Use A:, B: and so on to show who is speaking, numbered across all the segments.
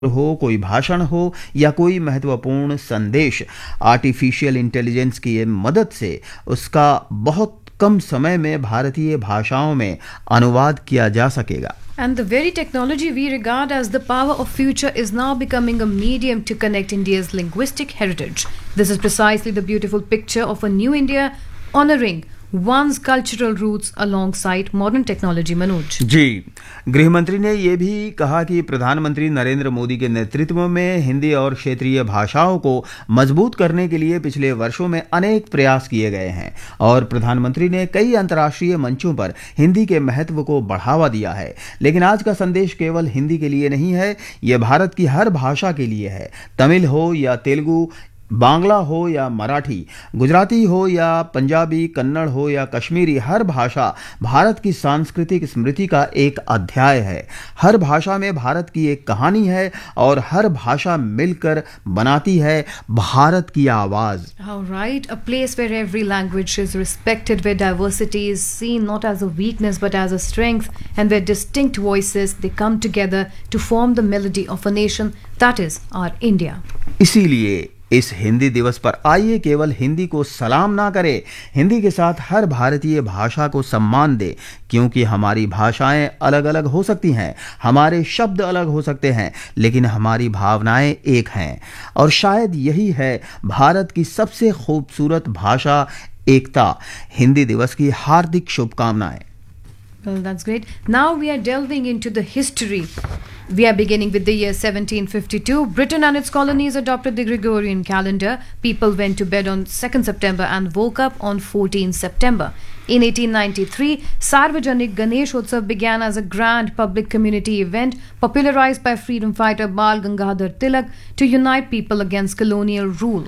A: हो, कोई भाषण हो या कोई महत्वपूर्ण संदेश, आर्टिफिशियल इंटेलिजेंस की मदद से उसका बहुत कम समय में भारतीय भाषाओं में अनुवाद किया जा सकेगा।
B: And the very technology we regard as the power of future is now becoming a medium to connect India's linguistic heritage. This is precisely the beautiful picture of a new India honoring one's cultural roots alongside modern technology. Manoj
A: ji, गृह मंत्री ने यह भी कहा कि प्रधानमंत्री नरेंद्र मोदी के नेतृत्व में हिंदी और क्षेत्रीय भाषाओं को मजबूत करने के लिए पिछले वर्षों में अनेक प्रयास किए गए हैं और प्रधानमंत्री ने कई अंतर्राष्ट्रीय मंचों पर हिंदी के महत्व को बढ़ावा दिया है। लेकिन आज का संदेश केवल हिंदी के लिए नहीं है, यह भारत की हर भाषा के लिए है। तमिल हो या तेलुगु, बांग्ला हो या मराठी, गुजराती हो या पंजाबी, कन्नड़ हो या कश्मीरी, हर भाषा भारत की सांस्कृतिक स्मृति का एक अध्याय है। हर भाषा में भारत की एक कहानी है और हर भाषा मिलकर बनाती है भारत की आवाज।
B: How right, a place where every language is respected, where diversity is seen not as a weakness but as a strength, and where distinct voices they come together to form the melody of a nation that is our India.
A: इसीलिए इस हिंदी दिवस पर आइए केवल हिंदी को सलाम ना करें, हिंदी के साथ हर भारतीय भाषा को सम्मान दे, क्योंकि हमारी भाषाएं अलग अलग हो सकती हैं, हमारे शब्द अलग हो सकते हैं, लेकिन हमारी भावनाएं एक हैं। और शायद यही है भारत की सबसे खूबसूरत भाषा एकता। हिंदी दिवस की हार्दिक शुभकामनाएं।
B: Well, that's great. Now we are delving into the history. We are beginning with the year 1752. Britain and its colonies adopted the Gregorian calendar. People went to bed on 2nd September and woke up on 14th September. In 1893, Sarvajanik Ganesh Utsav began as a grand public community event popularized by freedom fighter Bal Gangadhar Tilak to unite people against colonial rule.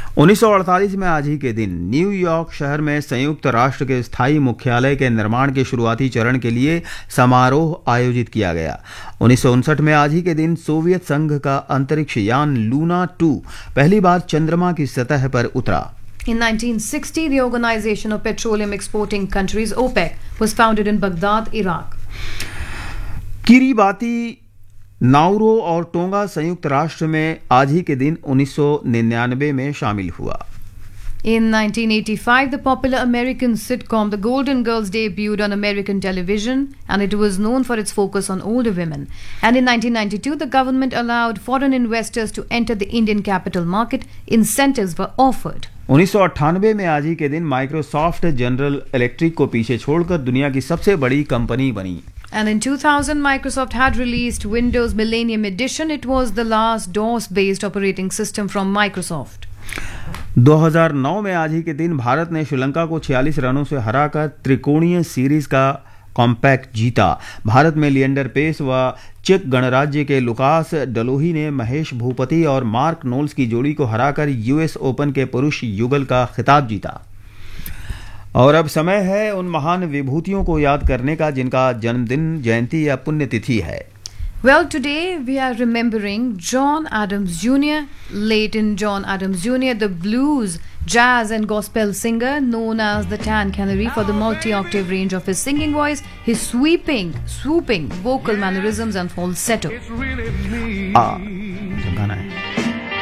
A: 1948 में आज ही के दिन New York शहर में संयुक्त राष्ट्र के स्थायी मुख्यालय के निर्माण के शुरुआती चरण के लिए समारोह आयोजित किया गया। 1959 में आज ही के दिन सोवियत संघ का अंतरिक्ष यान लूना 2 पहली बार चंद्रमा की सतह पर उतरा।
B: In 1960, the Organization of Petroleum Exporting Countries (OPEC) was founded in Baghdad, Iraq.
A: Kiribati, नाउरो और टोंगा संयुक्त राष्ट्र में आज ही के दिन 1999 में शामिल हुआ।
B: In 1985, the popular American sitcom The Golden Girls debuted on American television, and it was known for its focus on older women. And in 1992, the government allowed foreign investors to enter the Indian capital market. Incentives were offered.
A: 1998 में आज ही के दिन Microsoft general electric को पीछे छोड़कर दुनिया की सबसे बड़ी कंपनी बनी।
B: And in 2000, Microsoft had released Windows Millennium Edition. It was the last DOS-based operating system from Microsoft.
A: 2009 में आज ही के दिन भारत ने श्रीलंका को 46 रनों से हराकर त्रिकोणीय सीरीज का कॉम्पैक्ट जीता। भारत में लिएंडर पेस व चेक गणराज्य के लुकास डलोही ने महेश भूपति और मार्क नोल्स की जोड़ी को हराकर यूएस ओपन के पुरुष युगल का खिताब जीता। और अब समय है उन महान विभूतियों को याद करने का जिनका जन्मदिन, जयंती या पुण्यतिथि है।
B: Well, today we are remembering John Adams Jr., late in John Adams Jr., the blues, jazz and gospel singer known as the Tan Canary for the multi-octave range of his singing voice, his swooping vocal mannerisms and falsetto.